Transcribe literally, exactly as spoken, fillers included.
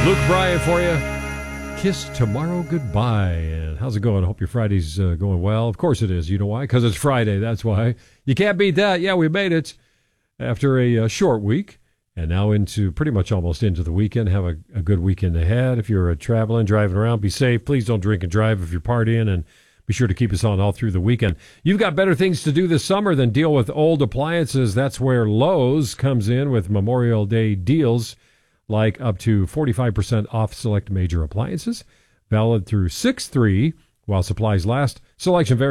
Luke Bryan for you. Kiss Tomorrow Goodbye. And how's it going? I hope your Friday's uh, going well. Of course it is. You know why? Because it's Friday. That's why. You can't beat that. Yeah, we made it after a uh, short week. And now into pretty much almost into the weekend. Have a, a good weekend ahead. If you're uh, traveling, driving around, be safe. Please don't drink and drive if you're partying. And be sure to keep us on all through the weekend. You've got better things to do this summer than deal with old appliances. That's where Lowe's comes in with Memorial Day deals, like up to forty-five percent off select major appliances, valid through six three while supplies last. Selection varies